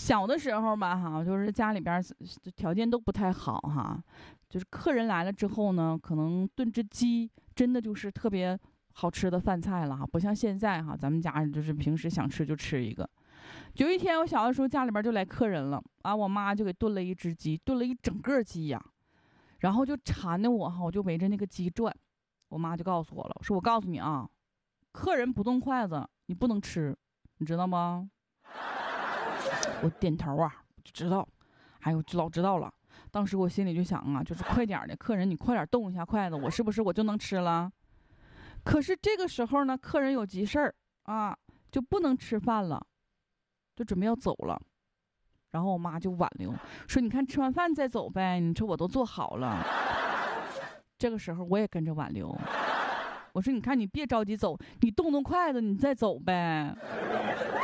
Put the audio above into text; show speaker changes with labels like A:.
A: 小的时候吧，哈，就是家里边条件都不太好哈，就是客人来了之后呢，可能炖只鸡真的就是特别好吃的饭菜了哈，不像现在哈，咱们家就是平时想吃就吃一个。有一天我小的时候家里边就来客人了啊，我妈就给炖了一只鸡，炖了一整个鸡呀，然后就馋的我哈，我就围着那个鸡转，我妈就告诉我了，说我告诉你啊，客人不动筷子你不能吃，你知道吗？我点头啊，就知道，哎呦，老知道了。当时我心里就想啊，就是快点的，客人你快点动一下筷子，我是不是我就能吃了？可是这个时候呢，客人有急事儿啊，就不能吃饭了，就准备要走了。然后我妈就挽留，说你看吃完饭再走呗，你说我都做好了。这个时候我也跟着挽留，我说你看你别着急走，你动筷子你再走呗。